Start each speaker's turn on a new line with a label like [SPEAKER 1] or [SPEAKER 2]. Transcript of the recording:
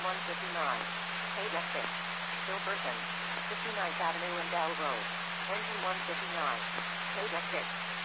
[SPEAKER 1] 159. Page exit. Silverton. 59th Avenue and Bell Road. Engine 159. Page exit.